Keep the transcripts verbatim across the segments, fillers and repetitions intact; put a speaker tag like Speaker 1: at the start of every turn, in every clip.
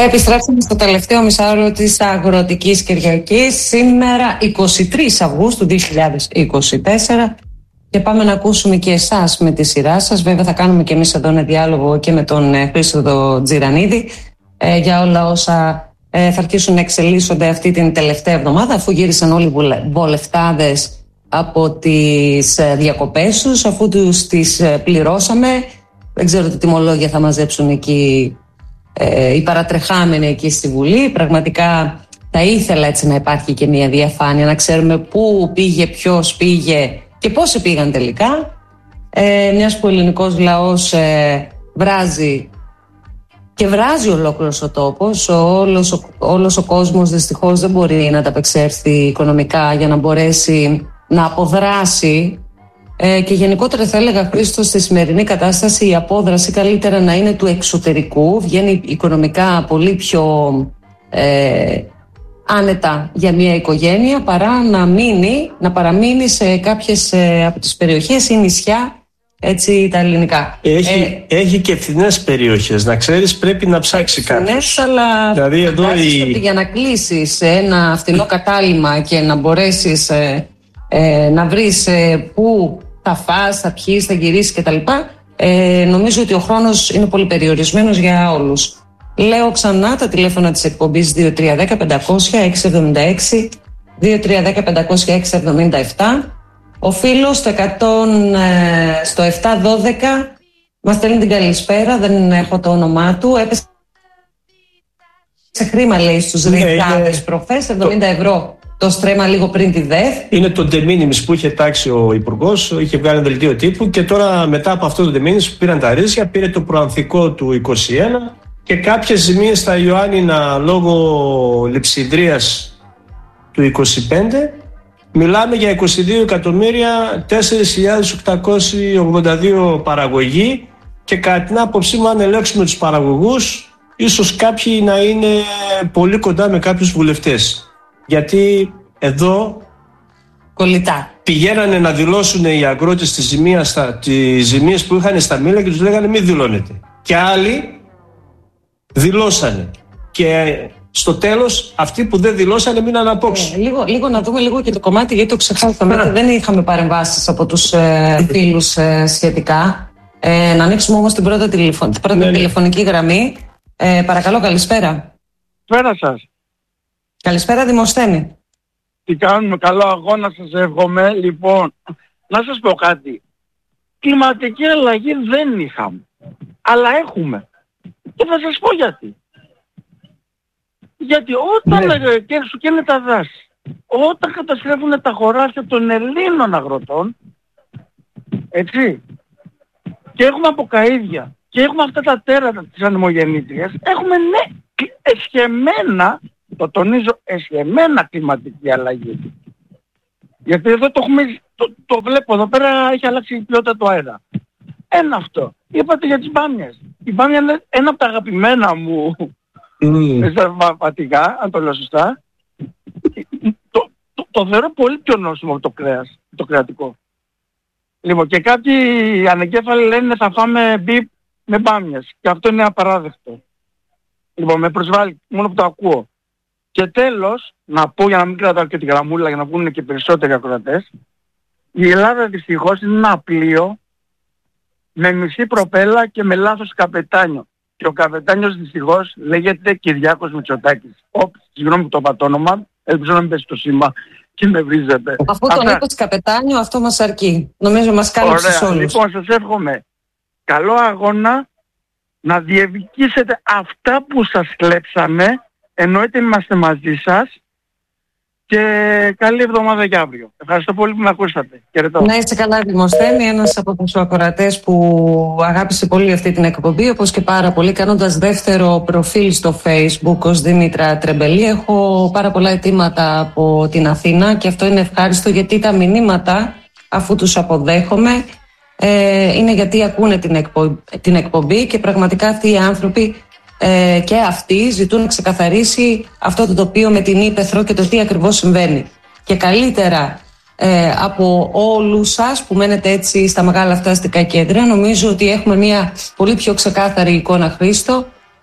Speaker 1: Επιστρέψαμε στο τελευταίο μισάωρο της Αγροτικής Κυριακής, σήμερα εικοστή τρίτη Αυγούστου δύο χιλιάδες είκοσι τέσσερα, και πάμε να ακούσουμε και εσάς με τη σειρά σας. Βέβαια θα κάνουμε και εμείς εδώ ένα διάλογο και με τον Χρήστο Τζιρανίδη ε, για όλα όσα ε, θα αρχίσουν να εξελίσσονται αυτή την τελευταία εβδομάδα, αφού γύρισαν όλοι οι βολευτάδες από τις διακοπές τους, αφού τους τις πληρώσαμε. Δεν ξέρω τι τιμολόγια θα μαζέψουν εκεί ε, οι παρατρεχάμενοι εκεί στη Βουλή. Πραγματικά θα ήθελα έτσι να υπάρχει και μια διαφάνεια, να ξέρουμε πού πήγε, ποιος πήγε και πόσοι πήγαν τελικά. Ε, μιας που ο ελληνικός λαός ε, βράζει και βράζει ολόκληρος ο τόπος, όλος ο, όλος ο κόσμος δυστυχώς δεν μπορεί να ανταπεξέλθει οικονομικά για να μπορέσει να αποδράσει. Ε, και γενικότερα θα έλεγα, Χρήστο, στη σημερινή κατάσταση η απόδραση καλύτερα να είναι του εξωτερικού, βγαίνει οικονομικά πολύ πιο ε, άνετα για μια οικογένεια, παρά να μείνει, να παραμείνει σε κάποιες ε, από τις περιοχές ή νησιά, έτσι, τα ελληνικά.
Speaker 2: Έχει, ε, έχει και φθηνές περιοχές, να ξέρεις, πρέπει να ψάξει κάτι.
Speaker 1: Φθηνές, αλλά
Speaker 2: δηλαδή εδώ η...
Speaker 1: ότι για να κλείσεις ένα φθηνό κατάλημα και να μπορέσεις ε, ε, να βρεις ε, πού θα φας, θα πιείς, θα γυρίσεις κτλ. Ε, νομίζω ότι ο χρόνος είναι πολύ περιορισμένος για όλους. Λέω ξανά τα τηλέφωνα της εκπομπής δύο τρία ένα μηδέν πεντακόσια έξι εβδομήντα έξι, δύο τρία ένα μηδέν πεντακόσια έξι εβδομήντα επτά. Ο φίλος στο, εκατό, στο επτά δώδεκα μας στέλνει την καλησπέρα, δεν έχω το όνομά του. Έπεσε σε χρήμα, λέει, στους ρηχτάδες yeah, προχθές, εβδομήντα ευρώ. Το στρέμμα λίγο πριν τη ΔΕΘ.
Speaker 2: Είναι το de minimis που είχε τάξει ο Υπουργός, είχε βγάλει ένα δελτίο τύπου και τώρα μετά από αυτό το de minimis που πήραν τα ρίζια, πήρε το προανθικό του είκοσι ένα και κάποιες ζημίες στα Ιωάννινα λόγω λειψιδρίας του είκοσι πέντε. Μιλάμε για είκοσι δύο εκατομμύρια τέσσερις χιλιάδες οκτακόσιοι ογδόντα δύο παραγωγή, και κατά την άποψή μου, αν ελέγξουμε τους παραγωγούς, ίσως κάποιοι να είναι πολύ κοντά με κάποιους βουλευτές. Γιατί εδώ
Speaker 1: κολλητά
Speaker 2: πηγαίνανε να δηλώσουν οι αγρότες τις ζημίες, τις ζημίες που είχαν στα μήλα και τους λέγανε μην δηλώνετε. Και άλλοι δηλώσανε. Και στο τέλος αυτοί που δεν δηλώσανε μείναν απόξω.
Speaker 1: Ε, λίγο, λίγο να δούμε λίγο και το κομμάτι, γιατί το ξεχάσαμε. Δεν είχαμε παρεμβάσεις από τους ε, φίλους ε, σχετικά. Ε, να ανοίξουμε όμως την πρώτη, τηλεφων, την πρώτη ναι, τηλεφωνική γραμμή. Ε, παρακαλώ, καλησπέρα.
Speaker 3: Καλησπέρα σας.
Speaker 1: Καλησπέρα, Δημοσθένη.
Speaker 3: Τι κάνουμε, καλό αγώνα σας εύχομαι. Λοιπόν, να σας πω κάτι. Κλιματική αλλαγή δεν είχαμε, αλλά έχουμε. Και θα σας πω γιατί. Γιατί όταν ναι. και σου καίνε τα δάση, όταν καταστρέφουν τα χωράφια των Ελλήνων αγροτών, έτσι, και έχουμε αποκαΐδια και έχουμε αυτά τα τέρατα της ανεμογεννήτριας, έχουμε ναι, εσχεμένα, το τονίζω, εσχεμένα κλιματική αλλαγή. Γιατί εδώ το, έχουμε, το, το βλέπω εδώ πέρα, έχει αλλάξει η ποιότητα του αέρα. Ένα αυτό. Είπατε για τις μπάμιες. Η μπάμια είναι ένα από τα αγαπημένα μου mm. πατηγά, αν το λέω σωστά. το, το, το θεωρώ πολύ πιο νόσιμο από το κρέας, το κρεατικό. Λοιπόν, και κάποιοι ανεγκέφαλοι λένε θα φάμε μπιπ με μπάμιες. Και αυτό είναι απαράδεκτο. Λοιπόν, με προσβάλλει μόνο που το ακούω. Και τέλος, να πω, για να μην κρατάω και τη γραμμούλα, για να βγουν και περισσότεροι ακροατές, η Ελλάδα δυστυχώς είναι ένα πλοίο με μισή προπέλα και με λάθος καπετάνιο. Και ο καπετάνιος δυστυχώς λέγεται Κυριάκος Μητσοτάκης. Όπ, συγγνώμη που το είπα το όνομα, ελπίζω να μην πέσει το σήμα και με βρίζετε.
Speaker 1: Αφού τον είπες καπετάνιο, αυτό μας αρκεί. Νομίζω μας κάλυψες όλους.
Speaker 3: Λοιπόν, σας εύχομαι καλό αγώνα, να διεκδικήσετε αυτά που σας κλέψαμε. Εννοείται είμαστε μαζί σας και καλή εβδομάδα για αύριο. Ευχαριστώ πολύ που με ακούσατε. Χαιρετώ.
Speaker 1: Να είστε καλά, Δημοσθένη, ένας από τους ακροατές που αγάπησε πολύ αυτή την εκπομπή, όπως και πάρα πολύ κάνοντας δεύτερο προφίλ στο Facebook ως Δήμητρα Τρεμπελή. Έχω πάρα πολλά αιτήματα από την Αθήνα και αυτό είναι ευχάριστο, γιατί τα μηνύματα, αφού τους αποδέχομαι, ε, είναι γιατί ακούνε την, εκπο... την εκπομπή και πραγματικά αυτοί οι άνθρωποι Ε, και αυτοί ζητούν να ξεκαθαρίσει αυτό το τοπίο με την Ύπαιθρο και το τι ακριβώς συμβαίνει. Και καλύτερα ε, από όλους σας που μένετε έτσι στα μεγάλα αυτά αστικά κέντρα, νομίζω ότι έχουμε μια πολύ πιο ξεκάθαρη εικόνα, Χρήστο,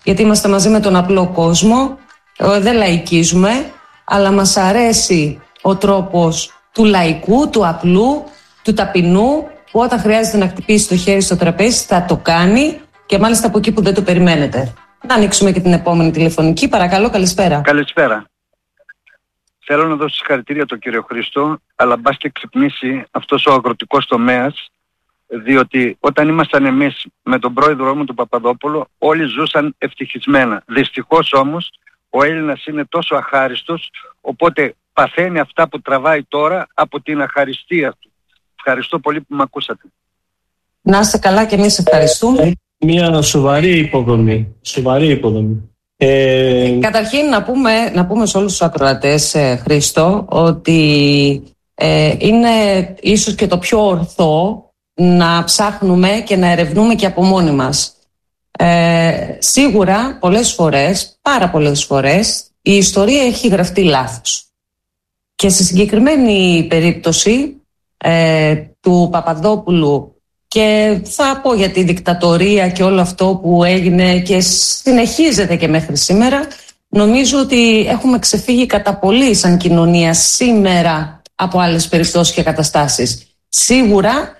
Speaker 1: γιατί είμαστε μαζί με τον απλό κόσμο, δεν λαϊκίζουμε, αλλά μας αρέσει ο τρόπος του λαϊκού, του απλού, του ταπεινού, που όταν χρειάζεται να χτυπήσει το χέρι στο τραπέζι θα το κάνει και μάλιστα από εκεί που δεν το περιμένετε. Να ανοίξουμε και την επόμενη τηλεφωνική. Παρακαλώ, καλησπέρα.
Speaker 4: Καλησπέρα. Θέλω να δώσω συγχαρητήρια τον κύριο Χρήστο, αλλά μπας και ξυπνήσει αυτός ο αγροτικός τομέας, διότι όταν ήμασταν εμείς με τον πρόεδρό μου τον Παπαδόπουλο, όλοι ζούσαν ευτυχισμένα. Δυστυχώς όμως ο Έλληνας είναι τόσο αχάριστος, οπότε παθαίνει αυτά που τραβάει τώρα από την αχαριστία του. Ευχαριστώ πολύ που με ακούσατε.
Speaker 1: Να είστε καλά και εμείς ευχαριστούμε.
Speaker 2: Μια σοβαρή υποδομή. Σοβαρή υποδομή. Ε...
Speaker 1: Καταρχήν να πούμε, να πούμε σε όλους τους ακροατές, ε, Χρήστο, ότι ε, είναι ίσως και το πιο ορθό να ψάχνουμε και να ερευνούμε και από μόνοι μας. Ε, σίγουρα πολλές φορές, πάρα πολλές φορές, η ιστορία έχει γραφτεί λάθος. Και στη συγκεκριμένη περίπτωση ε, του Παπαδόπουλου, και θα πω για τη δικτατορία και όλο αυτό που έγινε και συνεχίζεται και μέχρι σήμερα, νομίζω ότι έχουμε ξεφύγει κατά πολύ σαν κοινωνία σήμερα από άλλες περιπτώσεις και καταστάσεις. Σίγουρα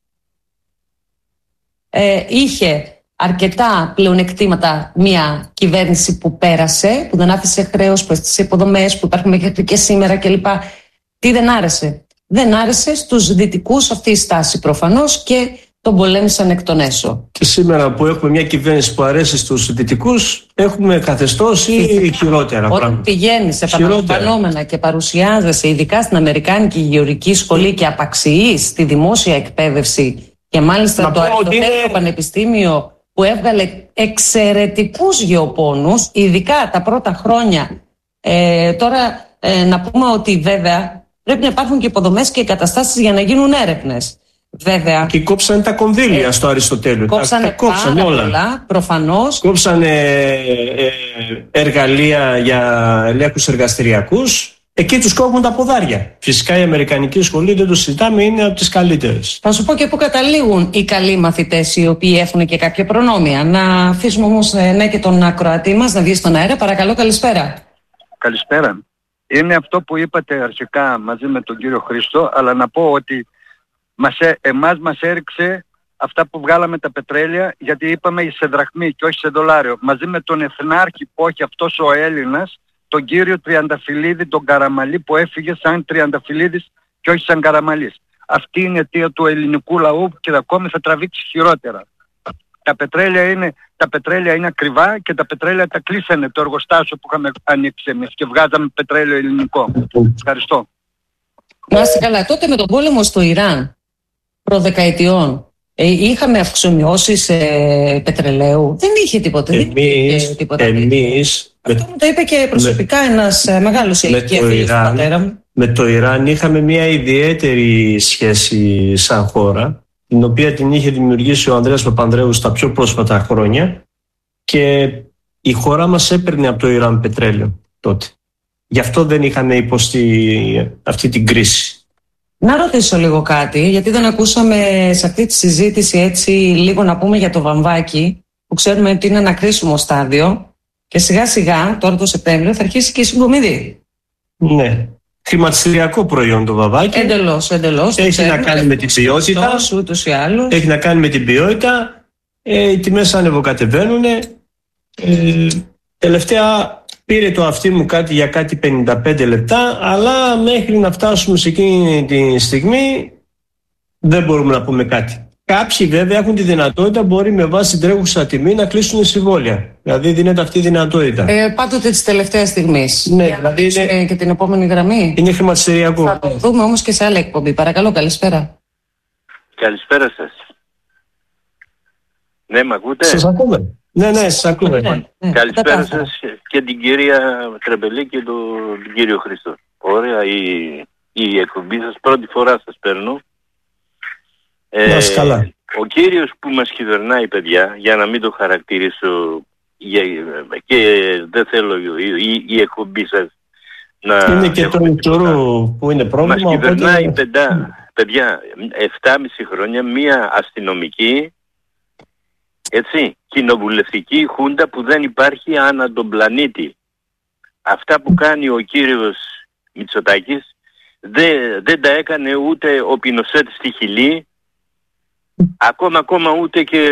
Speaker 1: ε, είχε αρκετά πλεονεκτήματα μια κυβέρνηση που πέρασε, που δεν άφησε χρέος, που έστησε υποδομές, που υπάρχουν μέχρι και σήμερα κλπ. Τι δεν άρεσε? Δεν άρεσε στους δυτικούς αυτή η στάση προφανώς και τον πολέμησαν εκ των έσω.
Speaker 2: Και σήμερα που έχουμε μια κυβέρνηση που αρέσει στους δυτικούς, έχουμε καθεστώς ή χειρότερα πράγματα.
Speaker 1: Όταν πηγαίνεις σε επαναλαμβανόμενα και παρουσιάζεσαι ειδικά στην Αμερικάνικη Γεωργική Σχολή και απαξιείς τη δημόσια εκπαίδευση και μάλιστα να το Αριστοτέλειο είναι... Πανεπιστήμιο που έβγαλε εξαιρετικούς γεωπόνους, ειδικά τα πρώτα χρόνια. Ε, τώρα ε, να πούμε ότι βέβαια πρέπει να υπάρχουν και υποδομές και εγκαταστάσεις για να γίνουν έρευνες. Βέβαια.
Speaker 2: Και κόψανε τα κονδύλια ε, στο Αριστοτέλειο.
Speaker 1: Κόψανε, τα, τα κόψανε πάρα όλα. Πολλά, προφανώς.
Speaker 2: Κόψανε ε, ε, εργαλεία για ελέγχους εργαστηριακούς. Εκεί τους κόβουν τα ποδάρια. Φυσικά η Αμερικανική Σχολή, δεν το συζητάμε, είναι από τις καλύτερες.
Speaker 1: Θα σου πω και πού καταλήγουν οι καλοί μαθητές, οι οποίοι έχουν και κάποια προνόμια. Να αφήσουμε όμως ναι και τον ακροατή μας να βγει στον αέρα. Παρακαλώ, καλησπέρα.
Speaker 4: Καλησπέρα. Είναι αυτό που είπατε αρχικά μαζί με τον κύριο Χρήστο, αλλά να πω ότι μας, εμάς μας έριξε αυτά που βγάλαμε τα πετρέλαια, γιατί είπαμε σε δραχμή και όχι σε δολάριο. Μαζί με τον εθνάρχη που όχι αυτός ο Έλληνας, τον κύριο Τριανταφυλλίδη, τον Καραμαλή, που έφυγε σαν Τριανταφυλλίδης και όχι σαν Καραμαλής. Αυτή είναι η αιτία του ελληνικού λαού και ακόμη θα τραβήξει χειρότερα. Τα πετρέλαια είναι, τα πετρέλαια είναι ακριβά και τα πετρέλαια τα κλείσανε το εργοστάσιο που είχαμε ανοίξει εμείς και βγάζαμε πετρέλαιο ελληνικό. Ευχαριστώ.
Speaker 1: Να είστε καλά. Τότε με τον πόλεμο στο Ιράν προδεκαετιών ε, είχαμε αυξομοιώσεις ε, πετρελαίου. Δεν είχε τίποτα.
Speaker 2: Εμείς,
Speaker 1: δεν είχε τίποτα.
Speaker 2: εμείς
Speaker 1: αυτό μου το είπε και προσωπικά με, ένας ε, μεγάλος ηλικία φίλος του πατέρα μου.
Speaker 2: Με το Ιράν είχαμε μια ιδιαίτερη σχέση σαν χώρα, την οποία την είχε δημιουργήσει ο Ανδρέας Παπανδρέου στα πιο πρόσφατα χρόνια, και η χώρα μας έπαιρνε από το Ιράν πετρέλαιο τότε. Γι' αυτό δεν είχαμε υποστεί αυτή την κρίση.
Speaker 1: Να ρωτήσω λίγο κάτι, γιατί δεν ακούσαμε σε αυτή τη συζήτηση έτσι λίγο να πούμε για το βαμβάκι, που ξέρουμε ότι είναι ένα κρίσιμο στάδιο και σιγά σιγά τώρα το Σεπτέμβριο θα αρχίσει και η συγκομιδή.
Speaker 2: Ναι. Χρηματιστηριακό προϊόν το βαμβάκι.
Speaker 1: Εντελώς, εντελώς.
Speaker 2: Έχει να κάνει με την ποιότητα.
Speaker 1: Ούτως ή άλλως.
Speaker 2: Έχει να κάνει με την ποιότητα. Ε, οι τιμές ανεβοκατεβαίνουν. Ε, τελευταία πήρε το αυτί μου κάτι για κάτι πενήντα πέντε λεπτά, αλλά μέχρι να φτάσουμε σε εκείνη τη στιγμή δεν μπορούμε να πούμε κάτι. Κάποιοι βέβαια έχουν τη δυνατότητα, μπορεί με βάση την τρέχουσα τιμή να κλείσουν συμβόλαια. Δηλαδή δίνεται αυτή η δυνατότητα.
Speaker 1: Ε, πάντοτε της τελευταίας στιγμής.
Speaker 2: Ναι, δηλαδή είναι...
Speaker 1: και την επόμενη γραμμή.
Speaker 2: Είναι χρηματιστηριακό.
Speaker 1: Θα το δούμε όμως και σε άλλη εκπομπή. Παρακαλώ, καλησπέρα.
Speaker 5: Καλησπέρα σας. Ναι, μ' ακούτε?
Speaker 2: Σας ακούμε. Ναι, ναι, σας ακούμε. Ναι,
Speaker 5: ναι. Καλησπέρα σας και την κυρία Τρεμπελή και τον κύριο Χρήστο. Ωραία η, η εκπομπή σας. Πρώτη φορά σας παίρνω.
Speaker 2: Ε, καλά.
Speaker 5: Ο κύριος που μας κυβερνάει, παιδιά, για να μην το χαρακτηρίσω για, και δεν θέλω η, η, η εκπομπή σας να...
Speaker 2: Είναι και το Μητσορού που είναι πρόβλημα.
Speaker 5: Μας κυβερνάει,
Speaker 2: οπότε...
Speaker 5: παιδιά, παιδιά, επτά και μισό χρόνια μία αστυνομική Έτσι, κοινοβουλευτική χούντα που δεν υπάρχει ανά τον πλανήτη. Αυτά που κάνει ο κύριος Μητσοτάκης δεν, δεν τα έκανε ούτε ο Πινοσέτ στη Χιλή, ακόμα ακόμα ούτε και,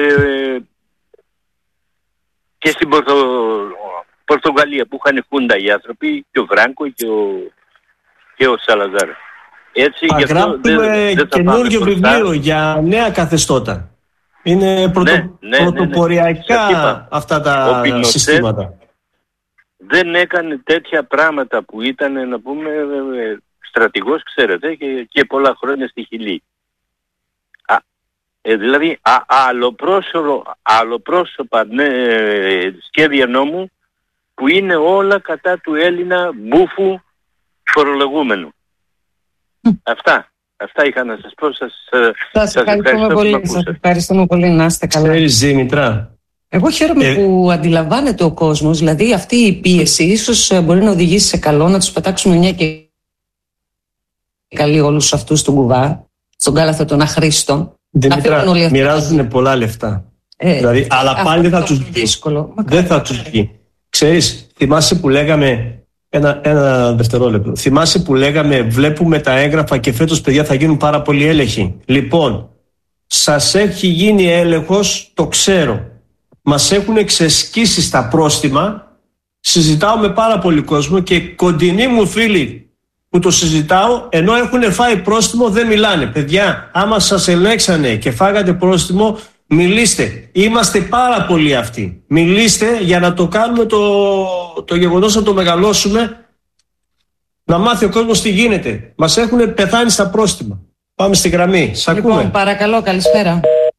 Speaker 5: και στην Πορτο, Πορτογαλία που είχαν χούντα οι άνθρωποι, και ο Φράνκο και ο, και ο Σαλαζάρ. Έτσι,
Speaker 2: θα γράψουμε καινούργιο βιβλίο για νέα καθεστώτα. Είναι πρωτο, ναι, ναι, πρωτοποριακά ναι, ναι. αυτά τα συστήματα.
Speaker 5: Δεν έκανε τέτοια πράγματα που ήταν, να πούμε, στρατηγός, ξέρετε, και, και πολλά χρόνια στη Χιλή. Α, ε, δηλαδή, α, αλλοπρόσωπα, αλλοπρόσωπα ναι, σχέδια νόμου που είναι όλα κατά του Έλληνα μπούφου φορολογούμενου. Mm. Αυτά. Αυτά είχα να σας πω. Σας,
Speaker 1: σας, σας ευχαριστούμε πολύ. Σας ευχαριστούμε πολύ. Να είστε καλά.
Speaker 2: Ξέρεις, Δήμητρα.
Speaker 1: Εγώ χαίρομαι ε... που αντιλαμβάνεται ο κόσμος. Δηλαδή αυτή η πίεση ίσως μπορεί να οδηγήσει σε καλό, να τους πετάξουμε μια και καλή όλους αυτούς στον κουβά, στον κάλαθο των αχρήστων.
Speaker 2: Δήμητρα, μοιράζουν πολλά λεφτά. Ε, δηλαδή, αλλά πάλι δεν θα τους βγει. Δεν θα τους βγει. Ξέρεις, θυμάσαι που λέγαμε... Ένα, ένα δευτερόλεπτο. Θυμάσαι που λέγαμε βλέπουμε τα έγγραφα και φέτος, παιδιά, θα γίνουν πάρα πολλοί έλεγχοι. Λοιπόν, σας έχει γίνει έλεγχος, το ξέρω. Μας έχουν ξεσκίσει στα πρόστιμα. Συζητάω με πάρα πολύ κόσμο και κοντινοί μου φίλοι που το συζητάω, ενώ έχουν φάει πρόστιμο, δεν μιλάνε. Παιδιά, άμα σας ελέγξανε και φάγατε πρόστιμο, μιλήστε. Είμαστε πάρα πολλοί αυτοί. Μιλήστε για να το κάνουμε το, το γεγονός, να το μεγαλώσουμε, να μάθει ο κόσμος τι γίνεται. Μας έχουν πεθάνει στα πρόστιμα. Πάμε στη γραμμή. Σ' ακούμε.
Speaker 1: Λοιπόν, παρακαλώ, καλησπέρα.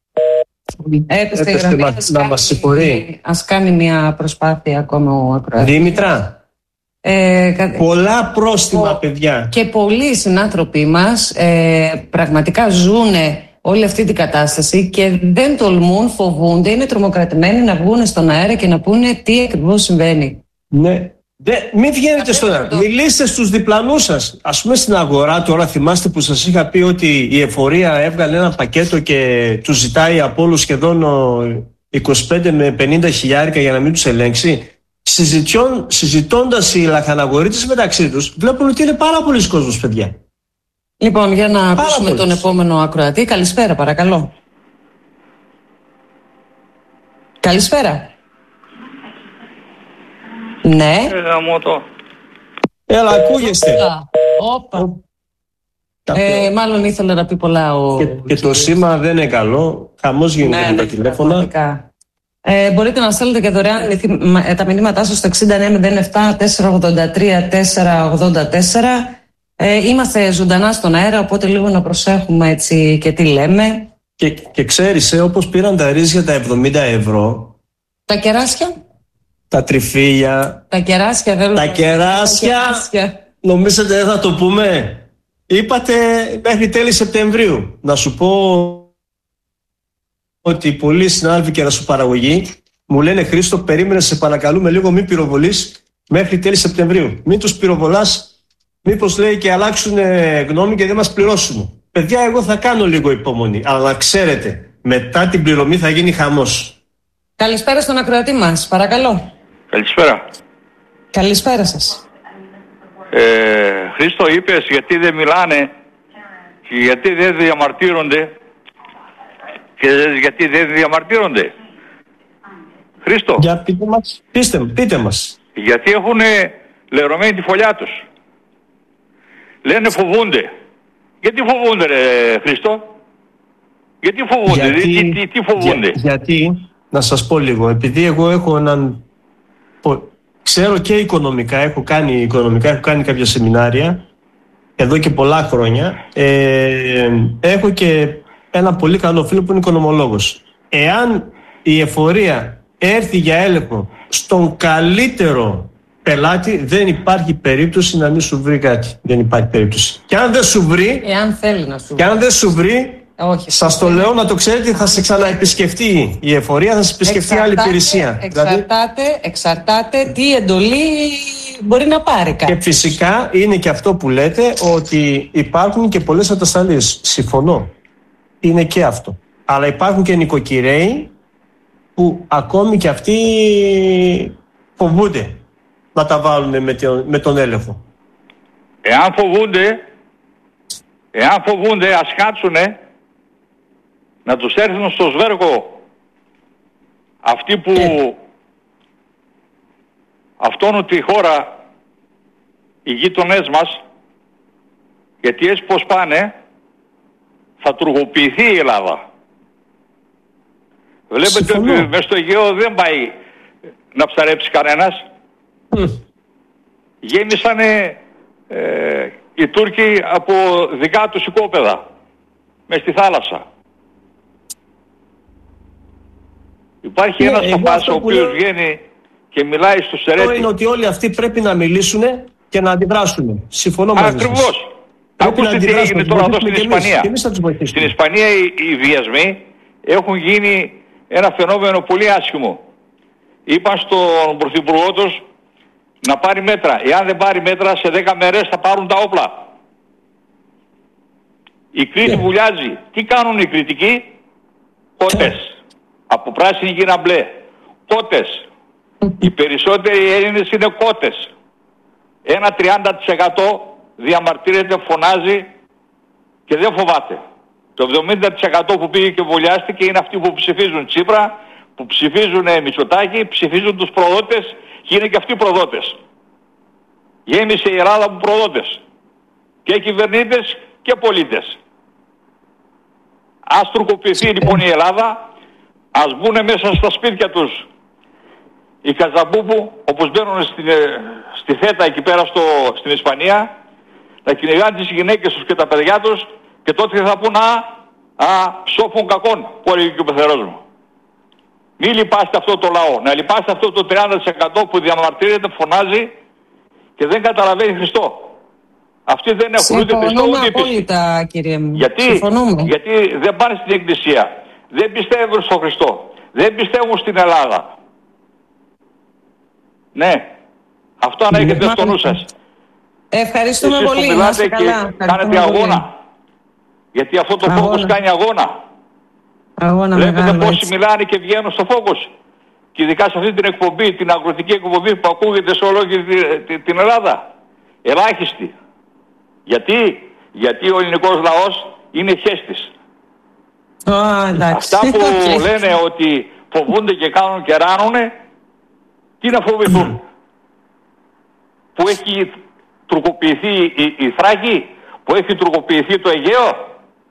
Speaker 1: Έπεστε η γραμμή.
Speaker 2: Να, να μας συγχωρεί.
Speaker 1: Ας κάνει μια προσπάθεια ακόμα ο ακροατής.
Speaker 2: Δήμητρα, ε, πολλά πρόστιμα, ο, παιδιά.
Speaker 1: Και πολλοί συνάνθρωποι μας ε, πραγματικά ζουνε όλη αυτή την κατάσταση και δεν τολμούν, φοβούνται, είναι τρομοκρατημένοι να βγουν στον αέρα και να πούνε τι ακριβώς συμβαίνει.
Speaker 2: Ναι. Δε, μην βγαίνετε στον αέρα. Μιλήστε στους διπλανούς σας. Ας πούμε στην αγορά τώρα, θυμάστε που σας είχα πει ότι η εφορία έβγαλε ένα πακέτο και τους ζητάει από όλους σχεδόν είκοσι πέντε με πενήντα χιλιάρικα για να μην τους ελέγξει. Συζητώντας οι λαχαναγορίτες μεταξύ τους, βλέπουν ότι είναι πάρα πολλοί κόσμος, παιδιά.
Speaker 1: Λοιπόν, για να Πάρα ακούσουμε πολλές. Τον επόμενο ακροατή. Καλησπέρα, παρακαλώ. Καλησπέρα. Ναι.
Speaker 2: Έλα, ακούγεστε.
Speaker 1: Όπα. Ε, μάλλον ήθελε να πει πολλά ο...
Speaker 2: Και, και το σήμα δεν είναι καλό. Χαμός γίνεται ναι, με τα τηλέφωνα.
Speaker 1: Ε, μπορείτε να στέλνετε και δωρεάν τα μηνύματά σας στο εξήντα εννέα μηδέν επτά τετρακόσια ογδόντα τρία τετρακόσια ογδόντα τέσσερα. Ε, είμαστε ζωντανά στον αέρα, οπότε λίγο να προσέχουμε έτσι και τι λέμε.
Speaker 2: Και, και ξέρεις, ε, όπως πήραν τα ρύζια τα εβδομήντα ευρώ.
Speaker 1: Τα κεράσια.
Speaker 2: Τα τριφύλια.
Speaker 1: Τα κεράσια, δεν
Speaker 2: Τα κεράσια. Τα κεράσια. Νομίζετε δεν θα το πούμε. Είπατε μέχρι τέλη Σεπτεμβρίου. Να σου πω ότι πολλοί συνάδελφοι κερασοπαραγωγοί μου λένε, Χρήστο, περίμενε, σε παρακαλούμε λίγο, μην πυροβολείς μέχρι τέλη Σεπτεμβρίου. Μην τους πυροβολάς. Μήπως, λέει, και αλλάξουν γνώμη και δεν μας πληρώσουν. Παιδιά, εγώ θα κάνω λίγο υπομονή. Αλλά να ξέρετε, μετά την πληρωμή θα γίνει χαμός.
Speaker 1: Καλησπέρα στον ακροατή μας, παρακαλώ.
Speaker 6: Καλησπέρα.
Speaker 1: Καλησπέρα σας.
Speaker 6: Ε, Χρήστο, είπες γιατί δεν μιλάνε και γιατί δεν διαμαρτύρονται και γιατί δεν διαμαρτύρονται. Χρήστο.
Speaker 2: Για πείτε μας. Πείστε, πείτε μας.
Speaker 6: Γιατί έχουν λερωμένη τη φωλιά τους. Λένε φοβούνται. Γιατί φοβούνται, ρε Χρήστο? Γιατί φοβούνται, γιατί, τι, τι, τι φοβούνται?
Speaker 2: Για, γιατί, να σας πω λίγο, επειδή εγώ έχω έναν... Ξέρω και οικονομικά, έχω κάνει οικονομικά, έχω κάνει κάποια σεμινάρια εδώ και πολλά χρόνια. Ε, έχω και ένα πολύ καλό φίλο που είναι οικονομολόγος. Εάν η εφορία έρθει για έλεγχο στον καλύτερο πελάτη, δεν υπάρχει περίπτωση να μην σου βρει κάτι. Δεν υπάρχει περίπτωση. Και αν δεν σου βρει,
Speaker 1: Εάν θέλει να σου βρει.
Speaker 2: Και αν δεν σου βρει, όχι, σας το λέω να το ξέρετε, θα σε ξαναεπισκεφτεί η εφορία, θα σε επισκεφτεί άλλη υπηρεσία.
Speaker 1: Εξαρτάται, δηλαδή, εξαρτάται τι εντολή μπορεί να πάρει κάτι.
Speaker 2: Και φυσικά είναι και αυτό που λέτε, ότι υπάρχουν και πολλές ατασταλίες. Συμφωνώ. Είναι και αυτό. Αλλά υπάρχουν και νοικοκυρέοι που ακόμη και αυτοί φοβούνται να τα βάλουν με, το, με τον έλεγχο.
Speaker 6: Εάν φοβούνται, εάν φοβούνται ας κάτσουνε να τους έρθουν στο σβέργο αυτοί που ε. αυτόνουν τη χώρα, οι γείτονές μας, γιατί έτσι πως πάνε θα τουργοποιηθεί η Ελλάδα. Βλέπετε Συμφωνώ. Ότι μες στο Αιγαίο δεν πάει να ψαρέψει κανένας. Mm. Γέμισανε ε, οι Τούρκοι από δικά τους οικόπεδα μες στη θάλασσα. Υπάρχει yeah, ένας παπάς ο οποίος λέω... βγαίνει και μιλάει στους ερέτες.
Speaker 2: Αυτό είναι ότι όλοι αυτοί πρέπει να μιλήσουν και να αντιδράσουν. Συμφωνώ μαζί σας.
Speaker 6: Ακριβώς. Ακούστε τι έγινε τώρα εδώ στην Ισπανία. Εμείς, εμείς στην Ισπανία οι, οι βιασμοί έχουν γίνει ένα φαινόμενο πολύ άσχημο. Είπαν στον πρωθυπουργό τους να πάρει μέτρα. Εάν δεν πάρει μέτρα σε δέκα μέρες θα πάρουν τα όπλα. Η Κρήτη yeah. βουλιάζει. Τι κάνουν οι Κρητικοί? Κότες. Yeah. Από πράσινη γίνα μπλε. Κότες. Οι περισσότεροι Έλληνες είναι κότες. Ένα τριάντα τοις εκατό διαμαρτύρεται, φωνάζει και δεν φοβάται. Το εβδομήντα τοις εκατό που πήγε και βολιάστηκε είναι αυτοί που ψηφίζουν Τσίπρα, που ψηφίζουν Μητσοτάκη, ψηφίζουν τους προδότες και είναι και αυτοί προδότες. Γέμισε η Ελλάδα από προδότες. Και κυβερνήτες και πολίτες. Ας τουρκοποιηθεί λοιπόν η Ελλάδα, ας μπουν μέσα στα σπίτια τους οι Καζαμπούπου, όπως μπαίνουν στην, στη Θέτα εκεί πέρα στο, στην Ισπανία, να κυνηγάνε τις γυναίκες τους και τα παιδιά τους και τότε θα πούν α, α, ψόφων κακών, που έλεγε και ο πεθερός μου. Μην λυπάστε αυτό το λαό, να λυπάστε αυτό το τριάντα τοις εκατό που διαμαρτύρεται, φωνάζει και δεν καταλαβαίνει Χριστό. Αυτοί δεν έχουν ούτε Χριστό ούτε
Speaker 1: απόλυτα, κύριε μου.
Speaker 6: Γιατί, γιατί δεν πάνε στην Εκκλησία, δεν πιστεύουν στον Χριστό, δεν πιστεύουν στην Ελλάδα. Ναι, αυτό αν έχετε στο νου σας.
Speaker 1: Ευχαριστούμε
Speaker 6: εσείς
Speaker 1: πολύ.
Speaker 6: Που μιλάτε και κάνετε αγώνα. Πολύ. Γιατί αυτό το φόκους κάνει αγώνα.
Speaker 1: Αγώνα
Speaker 6: Βλέπετε
Speaker 1: μεγάλο,
Speaker 6: πόσοι
Speaker 1: έτσι.
Speaker 6: μιλάνε και βγαίνουν στο φόκους. Και ειδικά σε αυτή την εκπομπή, την αγροτική εκπομπή που ακούγεται σε ολόκληρη την Ελλάδα. Ελάχιστοι. Γιατί, Γιατί ο ελληνικός λαός είναι χέστης.
Speaker 1: Oh,
Speaker 6: Αυτά που okay. λένε ότι φοβούνται και κάνουν και ράνουνε, τι να φοβηθούν. Που έχει τουρκοποιηθεί η, η Θράκη, που έχει τουρκοποιηθεί το Αιγαίο.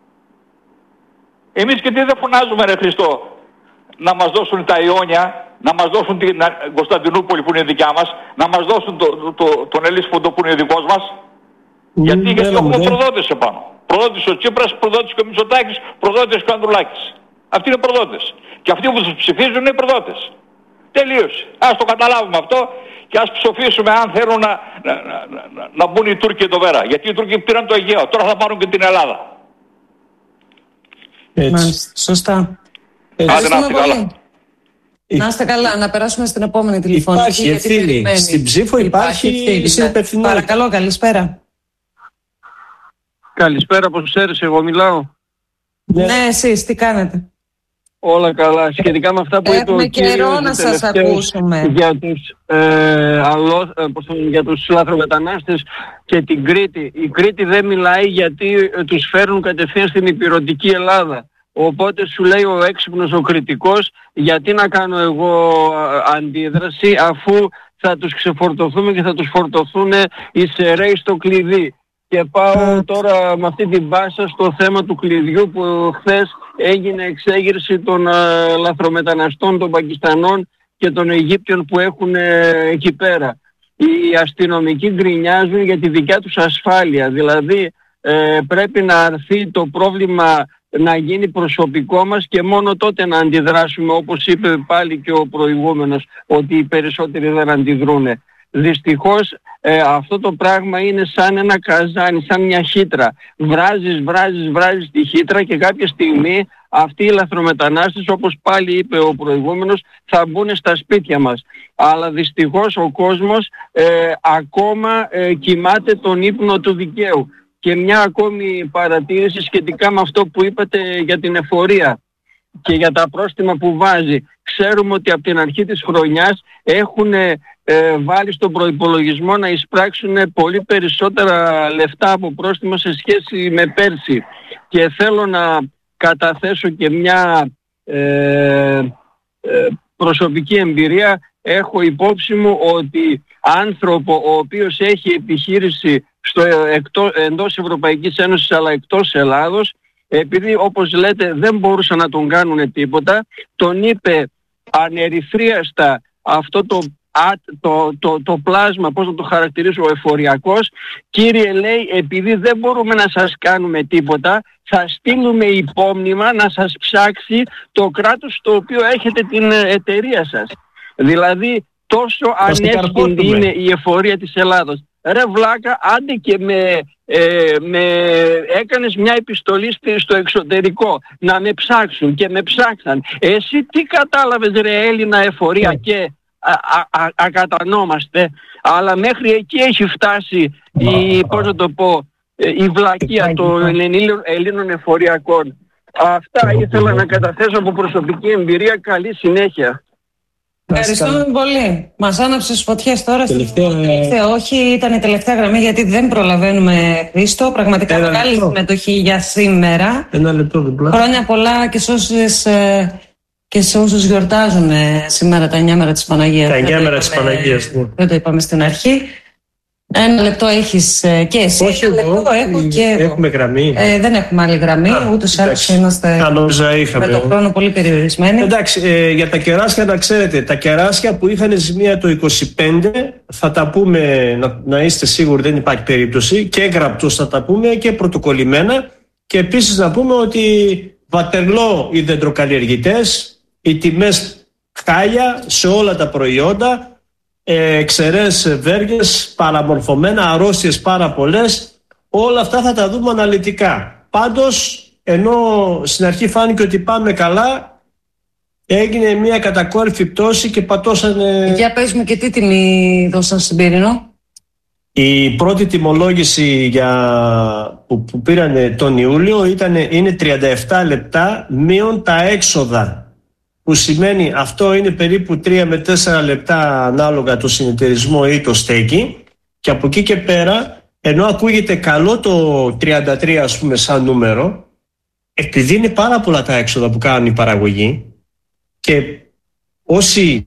Speaker 6: Εμείς και τι δεν φωνάζουμε, ρε Χριστό, να μας δώσουν τα Ιόνια, να μας δώσουν την Κωνσταντινούπολη που είναι δικιά μας, να μας δώσουν το, το, το, τον Ελίσφοντο που είναι δικός μας. Mm, γιατί, γιατί yeah, έχουμε yeah. προδότες επάνω. Προδότης ο Τσίπρας, προδότης και ο Μητσοτάκης, προδότης και ο Ανδρουλάκης. Αυτοί είναι προδότες. Και αυτοί που τους ψηφίζουν είναι προδότες. Τελείωσε. Ας το καταλάβουμε αυτό και ας ψοφήσουμε αν θέλουν να, να, να, να, να μπουν οι Τούρκοι εδώ πέρα. Γιατί οι Τούρκοι πήραν το Αιγαίο. Τώρα θα πάρουν και την Ελλάδα.
Speaker 1: Έτσι. Σωστά.
Speaker 6: Έτσι. Άντε να είστε καλά.
Speaker 1: Να είστε καλά. Να περάσουμε στην επόμενη τηλεφωνική.
Speaker 2: Υπάρχει ευθύνη. Στην ψήφο υπάρχει, υπάρχει συνυπευθυνότητα.
Speaker 1: Παρακαλώ, καλησπέρα.
Speaker 7: Καλησπέρα, πώς ξέρεις, εγώ μιλάω.
Speaker 1: Ναι, ναι εσείς, τι κάνετε.
Speaker 7: Όλα καλά. Σχετικά με αυτά που είπε ο κύριος
Speaker 1: καιρό να σας ακούσουμε.
Speaker 7: Για τους, ε, αλό, ε, για τους λαθρομετανάστες και την Κρήτη. Η Κρήτη δεν μιλάει γιατί ε, τους φέρνουν κατευθείαν στην ηπειρωτική Ελλάδα. Οπότε σου λέει ο έξυπνος ο κριτικός, γιατί να κάνω εγώ ε, αντίδραση αφού θα τους ξεφορτωθούμε και θα τους φορτωθούν οι σεραίοι στο κλειδί. Και πάω τώρα με αυτή την πάσα στο θέμα του κλειδιού που χθες έγινε εξέγερση των ε, λαθρομεταναστών, των Πακιστανών και των Αιγύπτιων που έχουν ε, εκεί πέρα. Οι αστυνομικοί γκρινιάζουν για τη δικιά τους ασφάλεια. Δηλαδή ε, πρέπει να αρθεί το πρόβλημα να γίνει προσωπικό μας και μόνο τότε να αντιδράσουμε, όπως είπε πάλι και ο προηγούμενος, ότι οι περισσότεροι δεν αντιδρούν. Δυστυχώς ε, αυτό το πράγμα είναι σαν ένα καζάνι, σαν μια χύτρα. Βράζεις, βράζεις, βράζεις τη χύτρα και κάποια στιγμή αυτοί οι λαθρομετανάστες, όπως πάλι είπε ο προηγούμενος, θα μπουν στα σπίτια μας. Αλλά δυστυχώς ο κόσμος ε, ακόμα ε, κοιμάται τον ύπνο του δικαίου. Και μια ακόμη παρατήρηση σχετικά με αυτό που είπατε για την εφορία. και για τα πρόστιμα που βάζει. Ξέρουμε ότι από την αρχή της χρονιάς έχουν ε, βάλει στον προϋπολογισμό να εισπράξουν πολύ περισσότερα λεφτά από πρόστιμα σε σχέση με πέρσι. Και θέλω να καταθέσω και μια ε, ε, προσωπική εμπειρία. Έχω υπόψη μου ότι άνθρωπο ο οποίος έχει επιχείρηση στο, εκτός, εντός Ευρωπαϊκής Ένωσης αλλά εκτός Ελλάδος, επειδή όπως λέτε δεν μπορούσαν να τον κάνουν τίποτα, τον είπε ανερυθρίαστα αυτό το, το, το, το πλάσμα, πώς να το χαρακτηρίσω, ο εφοριακός, κύριε, λέει, επειδή δεν μπορούμε να σας κάνουμε τίποτα, θα στείλουμε υπόμνημα να σας ψάξει το κράτος στο οποίο έχετε την εταιρεία σας. Δηλαδή τόσο ανεύθυνη είναι η εφορία της Ελλάδος. Ρε βλάκα, άντε και με, ε, με έκανες μια επιστολή στο εξωτερικό να με ψάξουν και με ψάξαν. Εσύ τι κατάλαβες, ρε Έλληνα εφορία, και α, α, α, ακατανόμαστε. Αλλά μέχρι εκεί έχει φτάσει η, πώς να το πω, η βλακεία των Ελλήνων εφοριακών. Αυτά ήθελα να καταθέσω από προσωπική εμπειρία. Καλή συνέχεια.
Speaker 1: Ευχαριστούμε πολύ. Μας άναψες φωτιές τώρα. Τελευταία... Τελευταία, όχι, ήταν η τελευταία γραμμή, γιατί δεν προλαβαίνουμε, Χρήστο. Πραγματικά Ένα μεγάλη λεπτό. συμμετοχή για σήμερα.
Speaker 2: Ένα λεπτό διπλά.
Speaker 1: Χρόνια πολλά και σε όσους, και σε όσους γιορτάζουν σήμερα τα εννιά μέρα της Παναγίας.
Speaker 2: Τα εννιά μέρα της Παναγίας. Ναι.
Speaker 1: Δεν το είπαμε στην αρχή. Ένα λεπτό έχεις και εσύ.
Speaker 2: Όχι
Speaker 1: ένα
Speaker 2: εγώ,
Speaker 1: λεπτό έχω και εγώ.
Speaker 2: Έχουμε γραμμή.
Speaker 1: Ε, δεν έχουμε άλλη γραμμή, ούτως ή άλλως είμαστε με τον χρόνο πολύ περιορισμένοι.
Speaker 2: Εντάξει, ε, για τα κεράσια να ξέρετε, τα κεράσια που είχαν ζημία το είκοσι πέντε θα τα πούμε, να, να είστε σίγουροι, δεν υπάρχει περίπτωση, και γραπτούς θα τα πούμε και πρωτοκολλημένα, και επίσης να πούμε ότι Βατερλό οι δεντροκαλλιεργητές, οι τιμές χάλια σε όλα τα προϊόντα, Ε, ξερές βέργες, παραμορφωμένα, αρρώστιες πάρα πολλές, όλα αυτά θα τα δούμε αναλυτικά. Πάντως, ενώ στην αρχή φάνηκε ότι πάμε καλά, έγινε μια κατακόρυφη πτώση και πατώσανε...
Speaker 1: Για πες μου, και τι τιμή δώσαν στην Πύρινο?
Speaker 2: Η πρώτη τιμολόγηση για... που, που πήρανε τον Ιούλιο ήταν, είναι τριάντα επτά λεπτά μείον τα έξοδα. Που σημαίνει αυτό είναι περίπου τρία με τέσσερα λεπτά ανάλογα το συνεταιρισμό ή το στέκι, και από εκεί και πέρα, ενώ ακούγεται καλό το τριάντα τρία ας πούμε σαν νούμερο, επειδή είναι πάρα πολλά τα έξοδα που κάνουν οι παραγωγοί, και όσοι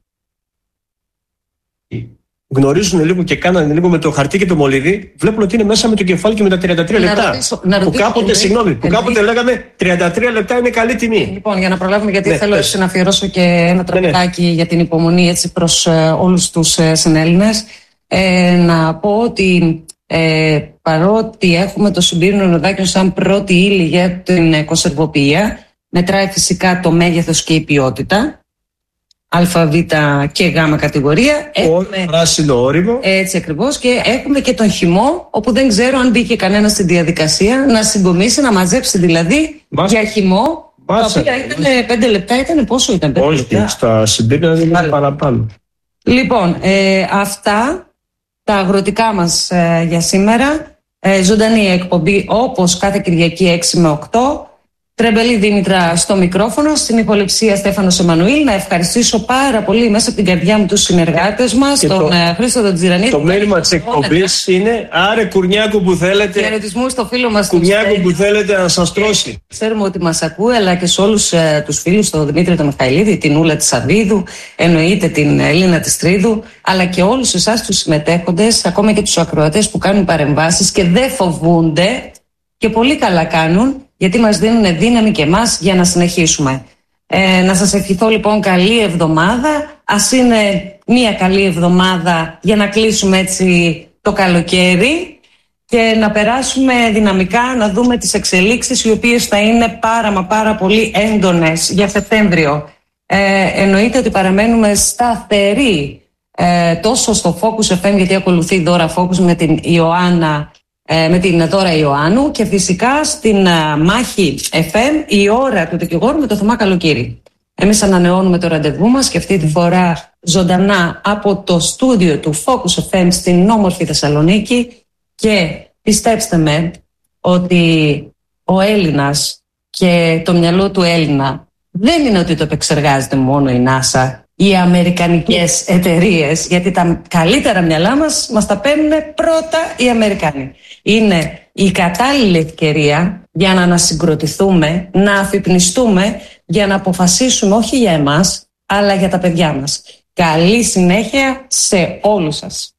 Speaker 2: γνωρίζουν λίγο και κάνανε λίγο με το χαρτί και το μολύβι, βλέπουν ότι είναι μέσα με το κεφάλι και με τα τριάντα τρία λεπτά. Να ρωτήσω, να ρωτήσω, που κάποτε, συγγνώμη, που κάποτε λέγαμε τριάντα τρία λεπτά είναι καλή τιμή.
Speaker 1: Λοιπόν, για να προλάβουμε, γιατί ναι, θέλω έτσι να αφιερώσω και ένα τραγουδάκι
Speaker 2: ναι, ναι.
Speaker 1: για την υπομονή, έτσι, προς ε, όλους τους ε, συνέλληνες. Ε, να πω ότι ε, παρότι έχουμε το Συμπύρινο ενδάκιο σαν πρώτη ύλη για την κονσερβοποιία, μετράει φυσικά το μέγεθος και η ποιότητα. Α, Β και Γ κατηγορία.
Speaker 2: Έχουμε πράσινο όριμο.
Speaker 1: Έτσι ακριβώς. Και έχουμε και τον χυμό, όπου δεν ξέρω αν μπήκε κανένα στη διαδικασία να συγκομίσει, να μαζέψει δηλαδή Μάσα. για χυμό. Μάσα. Τα οποία ήταν πέντε λεπτά, ήταν πόσο ήταν? πέντε
Speaker 2: Όχι, λεπτά. Στα Συμπίρνα δεν ήταν παραπάνω.
Speaker 1: Λοιπόν, ε, αυτά τα αγροτικά μας ε, για σήμερα. Ε, ζωντανή εκπομπή όπως κάθε Κυριακή έξι με οκτώ. Τρεμπελή Δήμητρα στο μικρόφωνο, στην ηχοληψία Στέφανος Εμμανουήλ. Να ευχαριστήσω πάρα πολύ μέσα από την καρδιά μου τους συνεργάτες μας, τον το, Χρήστο τον Τζιρανίδη.
Speaker 2: Το μήνυμα της εκπομπής είναι άρε Κουρνιάκου που θέλετε.
Speaker 1: Χαιρετισμού στο φίλο μας
Speaker 2: Κουρνιάκου που θέλετε να σας τρώσει.
Speaker 1: Ξέρουμε ότι μας ακούει, αλλά και σε όλους ε, τους φίλους, τον Δημήτρη τον Μιχαηλίδη, την Ούλα της Σαββίδου, εννοείται την Ελίνα της Τρίδου, αλλά και όλους εσάς τους συμμετέχοντες, ακόμα και τους ακροατές που κάνουν παρεμβάσεις και δεν φοβούνται, και πολύ καλά κάνουν, γιατί μας δίνουν δύναμη και εμάς για να συνεχίσουμε. Ε, να σας ευχηθώ λοιπόν καλή εβδομάδα. Ας είναι μια καλή εβδομάδα για να κλείσουμε έτσι το καλοκαίρι και να περάσουμε δυναμικά, να δούμε τις εξελίξεις, οι οποίες θα είναι πάρα μα πάρα πολύ έντονες για Σεπτέμβριο. Ε, εννοείται ότι παραμένουμε σταθεροί ε, τόσο στο Focus εφ εμ, γιατί ακολουθεί η Δώρα Focus με την Ιωάννα, με την Δώρα Ιωάννου, και φυσικά στην Μάχη εφ εμ η ώρα του δικηγόρου με το Θωμά Καλοκύρη. Εμείς ανανεώνουμε το ραντεβού μας και αυτή τη φορά ζωντανά από το στούντιο του Focus εφ εμ στην όμορφη Θεσσαλονίκη, και πιστέψτε με ότι ο Έλληνας και το μυαλό του Έλληνα δεν είναι ότι το επεξεργάζεται μόνο η NASA, οι αμερικανικές εταιρείες, γιατί τα καλύτερα μυαλά μας μας τα παίρνουν πρώτα οι Αμερικανοί. Είναι η κατάλληλη ευκαιρία για να ανασυγκροτηθούμε, να αφυπνιστούμε, για να αποφασίσουμε όχι για εμάς, αλλά για τα παιδιά μας. Καλή συνέχεια σε όλους σας.